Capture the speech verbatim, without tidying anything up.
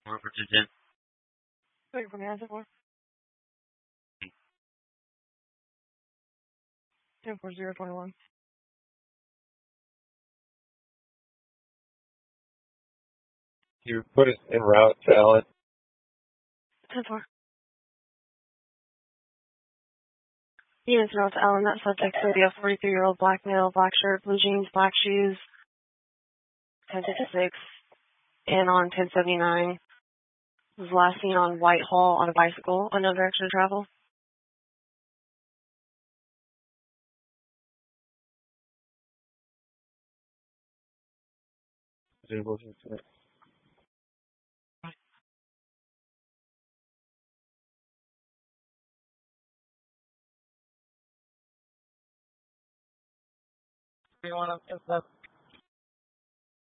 More for two ten. Wait for me, answer for. ten four zero twenty one. You put it en route to Allen. ten four. Units North Allen, that subject could be a forty-three year old black male, black shirt, blue jeans, black shoes, ten fifty-six, and on ten seventy-nine. Was last seen on Whitehall on a bicycle, unknown direction of travel. You want to